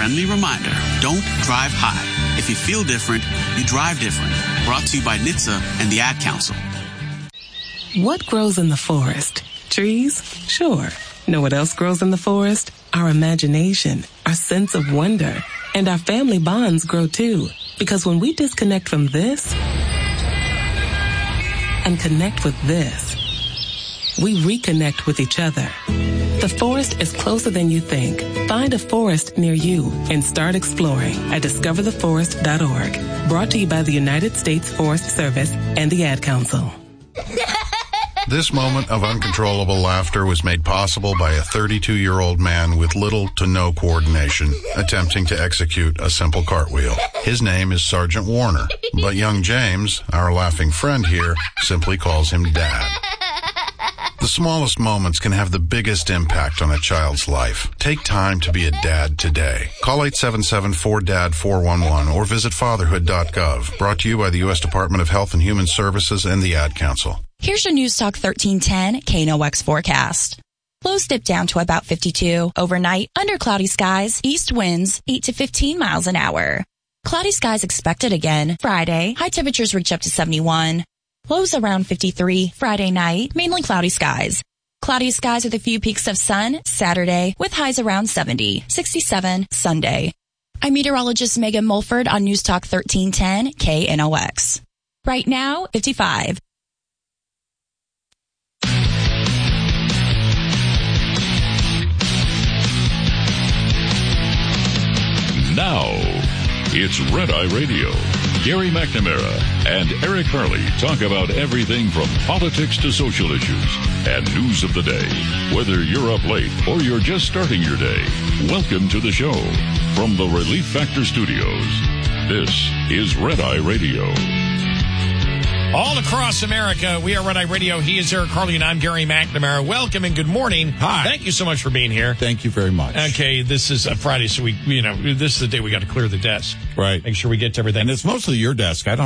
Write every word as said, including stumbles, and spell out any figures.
friendly reminder, don't drive high. If you feel different, you drive different. Brought to you by N H T S A and the Ad Council. What grows in the forest? Trees? Sure. Know what else grows in the forest? Our imagination, our sense of wonder, and our family bonds grow too. Because when we disconnect from this and connect with this, we reconnect with each other. The forest is closer than you think. Find a forest near you and start exploring at discover the forest dot org. Brought to you by the United States Forest Service and the Ad Council. This moment of uncontrollable laughter was made possible by a thirty-two-year-old man with little to no coordination attempting to execute a simple cartwheel. His name is Sergeant Warner, but young James, our laughing friend here, simply calls him Dad. The smallest moments can have the biggest impact on a child's life. Take time to be a dad today. Call eight seven seven, four D A D, four one one or visit fatherhood dot gov. Brought to you by the U S Department of Health and Human Services and the Ad Council. Here's your News Talk thirteen ten K N O X forecast. Lows dip down to about fifty-two. Overnight, under cloudy skies, east winds eight to fifteen miles an hour. Cloudy skies expected again. Friday, high temperatures reach up to seventy-one. Lows around fifty-three. Friday night, mainly cloudy skies. Cloudy skies with a few peaks of sun. Saturday, with highs around seventy. sixty-seven Sunday. I'm meteorologist Megan Mulford on News Talk thirteen ten K N O X. Right now, fifty-five. Now, it's Red Eye Radio. Gary McNamara and Eric Harley talk about everything from politics to social issues and news of the day. Whether you're up late or you're just starting your day, welcome to the show. From the Relief Factor Studios, this is Red Eye Radio. All across America, we are Red Eye Radio. He is Eric Harley, and I'm Gary McNamara. Welcome and good morning. Hi. Thank you so much for being here. Thank you very much. Okay, this is a Friday, so we, you know, this is the day we got to clear the desk. Right. Make sure we get to everything. And it's mostly your desk. I don't